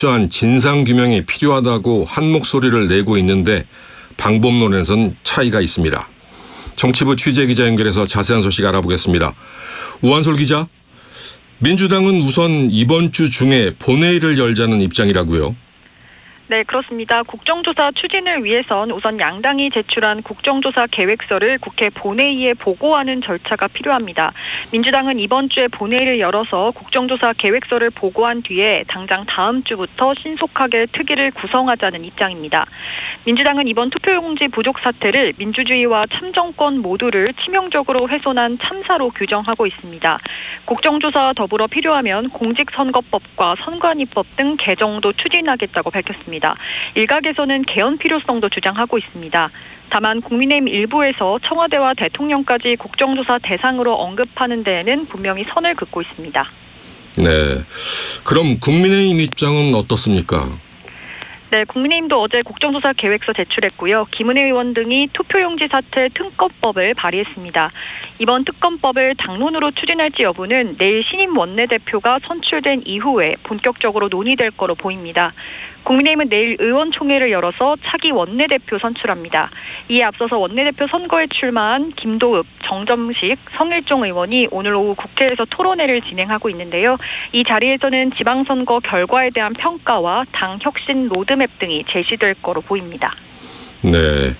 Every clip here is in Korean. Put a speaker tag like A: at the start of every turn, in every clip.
A: 철저한 진상규명이 필요하다고 한 목소리를 내고 있는데 방법론에선 차이가 있습니다. 정치부 취재기자 연결해서 자세한 소식 알아보겠습니다. 우한솔 기자, 민주당은 우선 이번 주 중에 본회의를 열자는 입장이라고요?
B: 네, 그렇습니다. 국정조사 추진을 위해선 우선 양당이 제출한 국정조사 계획서를 국회 본회의에 보고하는 절차가 필요합니다. 민주당은 이번 주에 본회의를 열어서 국정조사 계획서를 보고한 뒤에 당장 다음 주부터 신속하게 특위를 구성하자는 입장입니다. 민주당은 이번 투표용지 부족 사태를 민주주의와 참정권 모두를 치명적으로 훼손한 참사로 규정하고 있습니다. 국정조사와 더불어 필요하면 공직선거법과 선관위법 등 개정도 추진하겠다고 밝혔습니다. 일각에서는 개헌 필요성도 주장하고 있습니다. 다만 국민의힘 일부에서 청와대와 대통령까지 국정조사 대상으로 언급하는 데에는 분명히 선을 긋고 있습니다.
A: 네, 그럼 국민의힘 입장은 어떻습니까?
B: 네, 국민의힘도 어제 국정조사 계획서 제출했고요. 김은혜 의원 등이 투표용지 사태 특검법을 발의했습니다. 이번 특검법을 당론으로 추진할지 여부는 내일 신임 원내대표가 선출된 이후에 본격적으로 논의될 거로 보입니다. 국민의힘은 내일 의원총회를 열어서 차기 원내대표 선출합니다. 이에 앞서서 원내대표 선거에 출마한 김도읍, 정점식, 성일종 의원이 오늘 오후 국회에서 토론회를 진행하고 있는데요. 이 자리에서는 지방선거 결과에 대한 평가와 당 혁신 로드맵 등이 제시될 거로 보입니다.
A: 네,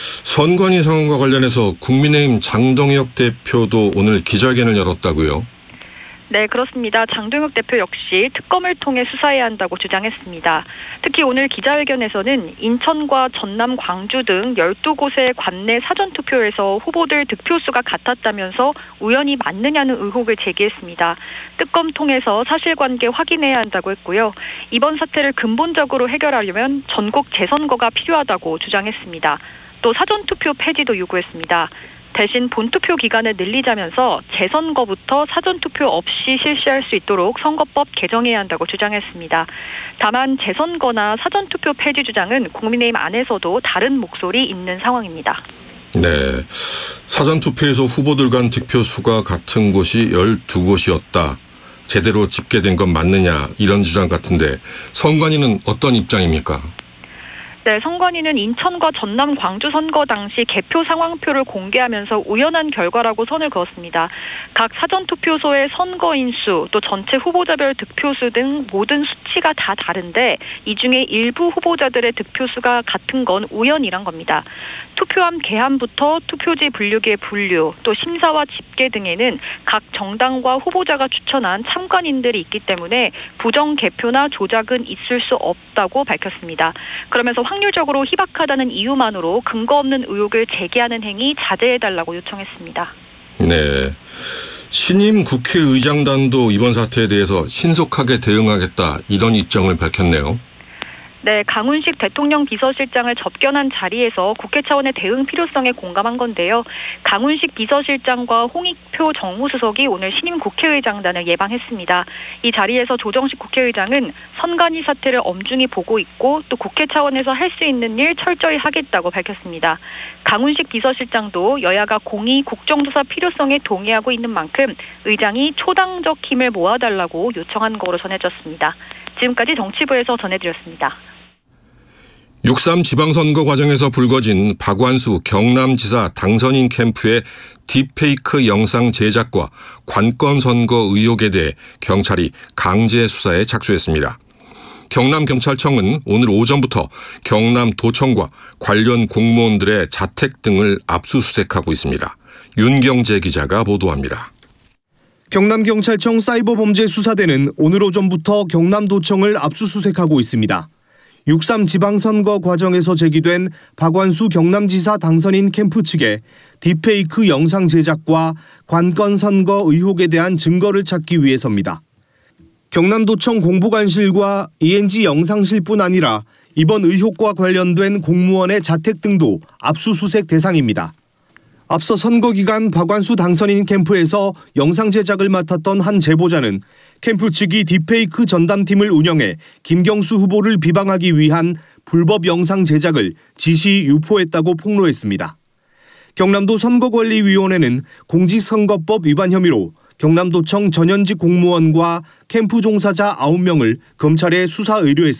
A: 선관위 상황과 관련해서 국민의힘 장동혁 대표도 오늘 기자회견을 열었다고요?
B: 네, 그렇습니다. 장동혁 대표 역시 특검을 통해 수사해야 한다고 주장했습니다. 특히 오늘 기자회견에서는 인천과 전남, 광주 등 12곳의 관내 사전투표에서 후보들 득표수가 같았다면서 우연이 맞느냐는 의혹을 제기했습니다. 특검 통해서 사실관계 확인해야 한다고 했고요. 이번 사태를 근본적으로 해결하려면 전국 재선거가 필요하다고 주장했습니다. 또 사전투표 폐지도 요구했습니다. 대신 본투표 기간을 늘리자면서 재선거부터 사전투표 없이 실시할 수 있도록 선거법 개정해야 한다고 주장했습니다. 다만 재선거나 사전투표 폐지 주장은 국민의힘 안에서도 다른 목소리 있는 상황입니다.
A: 네, 사전투표에서 후보들 간 득표수가 같은 곳이 12곳이었다. 제대로 집계된 건 맞느냐, 이런 주장 같은데 선관위는 어떤 입장입니까?
B: 네, 선관위는 인천과 전남, 광주 선거 당시 개표 상황표를 공개하면서 우연한 결과라고 선을 그었습니다. 각 사전투표소의 선거인 수, 또 전체 후보자별 득표수 등 모든 수치가 다 다른데 이 중에 일부 후보자들의 득표수가 같은 건 우연이란 겁니다. 투표함 개함부터 투표지 분류기의 분류, 또 심사와 집계 등에는 각 정당과 후보자가 추천한 참관인들이 있기 때문에 부정 개표나 조작은 있을 수 없다고 밝혔습니다. 그러면서 확률적으로 희박하다는 이유만으로 근거 없는 의혹을 제기하는 행위 자제해달라고 요청했습니다.
A: 네, 신임 국회의장단도 이번 사태에 대해서 신속하게 대응하겠다, 이런 입장을 밝혔네요.
B: 네, 강훈식 대통령 비서실장을 접견한 자리에서 국회 차원의 대응 필요성에 공감한 건데요. 강훈식 비서실장과 홍익표 정무수석이 오늘 신임 국회의장단을 예방했습니다. 이 자리에서 조정식 국회의장은 선관위 사태를 엄중히 보고 있고 또 국회 차원에서 할 수 있는 일 철저히 하겠다고 밝혔습니다. 강훈식 비서실장도 여야가 공의 국정조사 필요성에 동의하고 있는 만큼 의장이 초당적 힘을 모아달라고 요청한 거로 전해졌습니다. 지금까지 정치부에서 전해드렸습니다.
A: 6.3 지방선거 과정에서 불거진 박완수 경남지사 당선인 캠프의 딥페이크 영상 제작과 관건선거 의혹에 대해 경찰이 강제 수사에 착수했습니다. 경남경찰청은 오늘 오전부터 경남도청과 관련 공무원들의 자택 등을 압수수색하고 있습니다. 윤경재 기자가 보도합니다.
C: 경남경찰청 사이버범죄수사대는 오늘 오전부터 경남도청을 압수수색하고 있습니다. 6.3 지방선거 과정에서 제기된 박완수 경남지사 당선인 캠프 측의 딥페이크 영상 제작과 관건선거 의혹에 대한 증거를 찾기 위해서입니다. 경남도청 공보관실과 ENG 영상실뿐 아니라 이번 의혹과 관련된 공무원의 자택 등도 압수수색 대상입니다. 앞서 선거 기간 박완수 당선인 캠프에서 영상 제작을 맡았던 한 제보자는 캠프 측이 딥페이크 전담팀을 운영해 김경수 후보를 비방하기 위한 불법 영상 제작을 지시 유포했다고 폭로했습니다. 경남도 선거관리위원회는 공직선거법 위반 혐의로 경남도청 전현직 공무원과 캠프 종사자 9명을 검찰에 수사 의뢰했습니다.